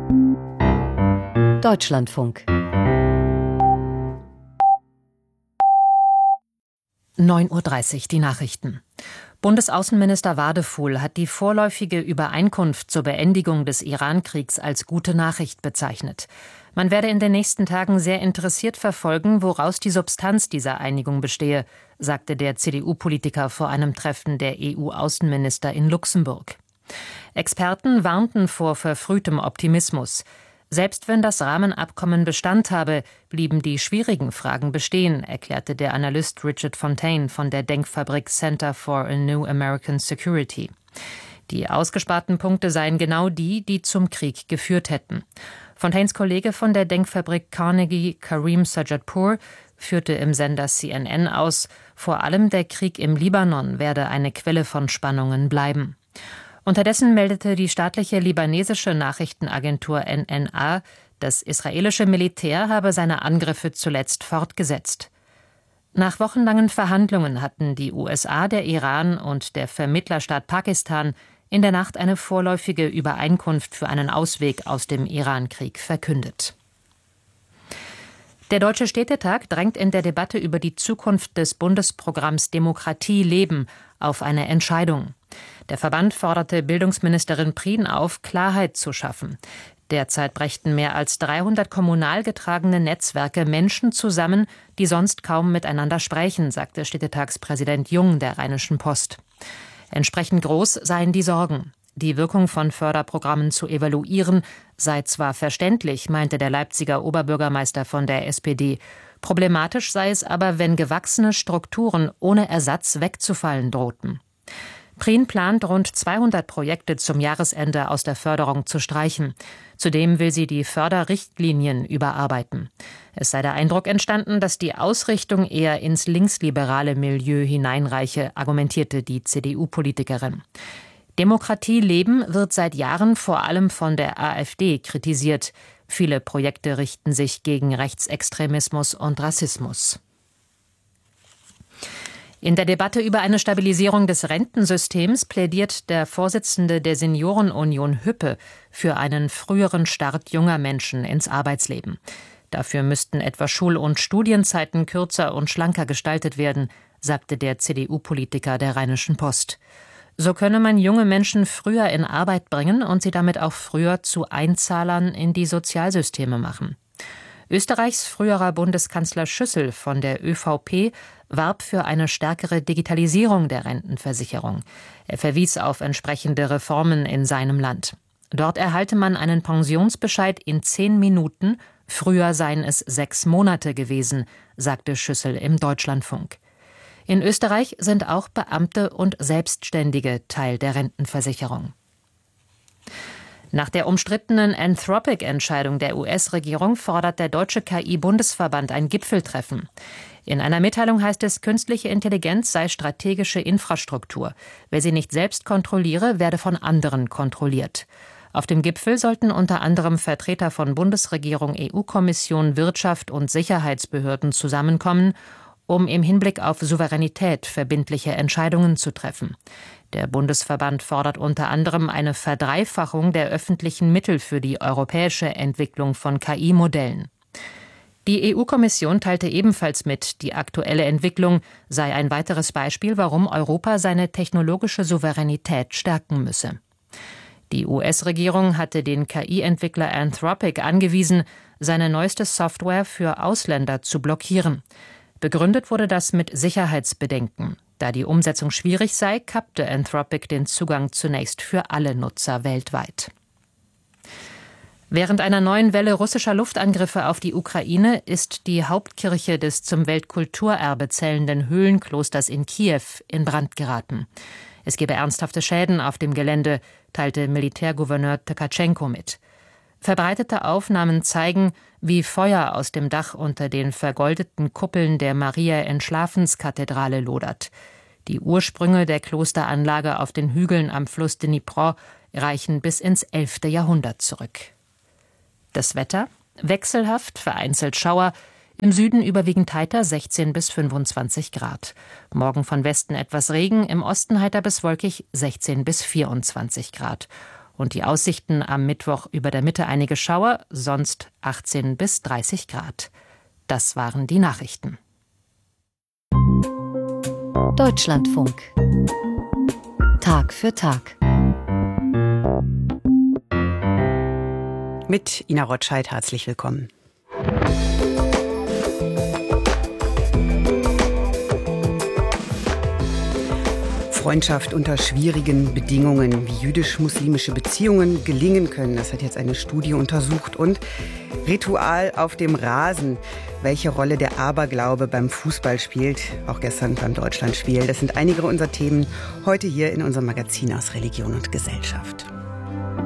Deutschlandfunk 9:30 Uhr, die Nachrichten. Bundesaußenminister Wadefuhl hat die vorläufige Übereinkunft zur Beendigung des Iran-Kriegs als gute Nachricht bezeichnet. Man werde in den nächsten Tagen sehr interessiert verfolgen, woraus die Substanz dieser Einigung bestehe, sagte der CDU-Politiker vor einem Treffen der EU-Außenminister in Luxemburg. Experten warnten vor verfrühtem Optimismus. Selbst wenn das Rahmenabkommen Bestand habe, blieben die schwierigen Fragen bestehen, erklärte der Analyst Richard Fontaine von der Denkfabrik Center for a New American Security. Die ausgesparten Punkte seien genau die, die zum Krieg geführt hätten. Fontaines Kollege von der Denkfabrik Carnegie, Karim Sajadpour, führte im Sender CNN aus, vor allem der Krieg im Libanon werde eine Quelle von Spannungen bleiben. Unterdessen meldete die staatliche libanesische Nachrichtenagentur NNA, das israelische Militär habe seine Angriffe zuletzt fortgesetzt. Nach wochenlangen Verhandlungen hatten die USA, der Iran und der Vermittlerstaat Pakistan in der Nacht eine vorläufige Übereinkunft für einen Ausweg aus dem Iran-Krieg verkündet. Der Deutsche Städtetag drängt in der Debatte über die Zukunft des Bundesprogramms Demokratie leben auf eine Entscheidung. Der Verband forderte Bildungsministerin Prien auf, Klarheit zu schaffen. Derzeit brächten mehr als 300 kommunal getragene Netzwerke Menschen zusammen, die sonst kaum miteinander sprechen, sagte Städtetagspräsident Jung der Rheinischen Post. Entsprechend groß seien die Sorgen. Die Wirkung von Förderprogrammen zu evaluieren sei zwar verständlich, meinte der Leipziger Oberbürgermeister von der SPD. Problematisch sei es aber, wenn gewachsene Strukturen ohne Ersatz wegzufallen drohten. Prien plant, rund 200 Projekte zum Jahresende aus der Förderung zu streichen. Zudem will sie die Förderrichtlinien überarbeiten. Es sei der Eindruck entstanden, dass die Ausrichtung eher ins linksliberale Milieu hineinreiche, argumentierte die CDU-Politikerin. Demokratie leben wird seit Jahren vor allem von der AfD kritisiert. Viele Projekte richten sich gegen Rechtsextremismus und Rassismus. In der Debatte über eine Stabilisierung des Rentensystems plädiert der Vorsitzende der Seniorenunion Hüppe für einen früheren Start junger Menschen ins Arbeitsleben. Dafür müssten etwa Schul- und Studienzeiten kürzer und schlanker gestaltet werden, sagte der CDU-Politiker der Rheinischen Post. So könne man junge Menschen früher in Arbeit bringen und sie damit auch früher zu Einzahlern in die Sozialsysteme machen. Österreichs früherer Bundeskanzler Schüssel von der ÖVP warb für eine stärkere Digitalisierung der Rentenversicherung. Er verwies auf entsprechende Reformen in seinem Land. Dort erhalte man einen Pensionsbescheid in 10 Minuten, früher seien es 6 Monate gewesen, sagte Schüssel im Deutschlandfunk. In Österreich sind auch Beamte und Selbstständige Teil der Rentenversicherung. Nach der umstrittenen Anthropic-Entscheidung der US-Regierung fordert der Deutsche KI-Bundesverband ein Gipfeltreffen. In einer Mitteilung heißt es, künstliche Intelligenz sei strategische Infrastruktur. Wer sie nicht selbst kontrolliere, werde von anderen kontrolliert. Auf dem Gipfel sollten unter anderem Vertreter von Bundesregierung, EU-Kommission, Wirtschaft und Sicherheitsbehörden zusammenkommen, um im Hinblick auf Souveränität verbindliche Entscheidungen zu treffen. Der Bundesverband fordert unter anderem eine Verdreifachung der öffentlichen Mittel für die europäische Entwicklung von KI-Modellen. Die EU-Kommission teilte ebenfalls mit, die aktuelle Entwicklung sei ein weiteres Beispiel, warum Europa seine technologische Souveränität stärken müsse. Die US-Regierung hatte den KI-Entwickler Anthropic angewiesen, seine neueste Software für Ausländer zu blockieren. Begründet wurde das mit Sicherheitsbedenken. Da die Umsetzung schwierig sei, kappte Anthropic den Zugang zunächst für alle Nutzer weltweit. Während einer neuen Welle russischer Luftangriffe auf die Ukraine ist die Hauptkirche des zum Weltkulturerbe zählenden Höhlenklosters in Kiew in Brand geraten. Es gebe ernsthafte Schäden auf dem Gelände, teilte Militärgouverneur Tkaschenko mit. Verbreitete Aufnahmen zeigen, wie Feuer aus dem Dach unter den vergoldeten Kuppeln der Maria-Entschlafenskathedrale lodert. Die Ursprünge der Klosteranlage auf den Hügeln am Fluss Dnipro reichen bis ins 11. Jahrhundert zurück. Das Wetter? Wechselhaft, vereinzelt Schauer, im Süden überwiegend heiter 16 bis 25 Grad. Morgen von Westen etwas Regen, im Osten heiter bis wolkig 16 bis 24 Grad. Und die Aussichten am Mittwoch über der Mitte einige Schauer, sonst 18 bis 30 Grad. Das waren die Nachrichten. Deutschlandfunk. Tag für Tag. Mit Ina Rotscheid herzlich willkommen. Freundschaft unter schwierigen Bedingungen, wie jüdisch-muslimische Beziehungen gelingen können. Das hat jetzt eine Studie untersucht. Und Ritual auf dem Rasen, welche Rolle der Aberglaube beim Fußball spielt, auch gestern beim Deutschlandspiel. Das sind einige unserer Themen heute hier in unserem Magazin aus Religion und Gesellschaft.